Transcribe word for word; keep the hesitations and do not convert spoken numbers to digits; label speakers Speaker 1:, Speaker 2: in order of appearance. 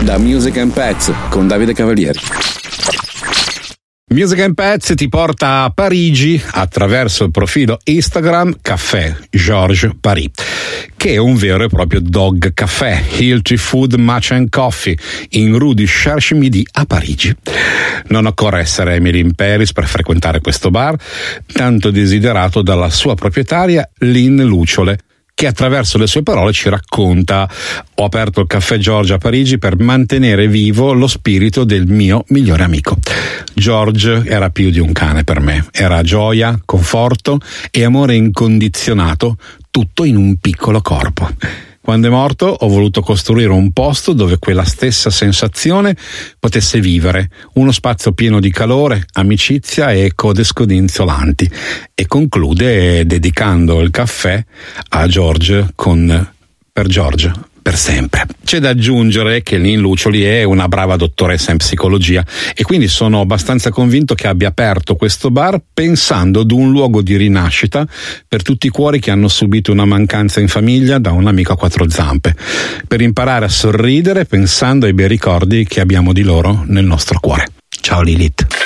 Speaker 1: da Music and Pets con Davide Cavalieri.
Speaker 2: Music and Pets ti porta a Parigi attraverso il profilo Instagram Café Georges Paris, che è un vero e proprio dog caffè, Healthy Food Matcha and Coffee, in rue du Cherche-Midi a Parigi. Non occorre essere Emily in Paris per frequentare questo bar, tanto desiderato dalla sua proprietaria Lynn Luciole, che attraverso le sue parole ci racconta: ho aperto il Caffè George a Parigi per mantenere vivo lo spirito del mio migliore amico. George era più di un cane per me, era gioia, conforto e amore incondizionato, tutto in un piccolo corpo. Quando è morto ho voluto costruire un posto dove quella stessa sensazione potesse vivere, uno spazio pieno di calore, amicizia e code scodinzolanti. E conclude dedicando il caffè a George con Per George per sempre. C'è da aggiungere che Lynn Lucioli è una brava dottoressa in psicologia e quindi sono abbastanza convinto che abbia aperto questo bar pensando ad un luogo di rinascita per tutti i cuori che hanno subito una mancanza in famiglia da un amico a quattro zampe, per imparare a sorridere pensando ai bei ricordi che abbiamo di loro nel nostro cuore. Ciao Lilith.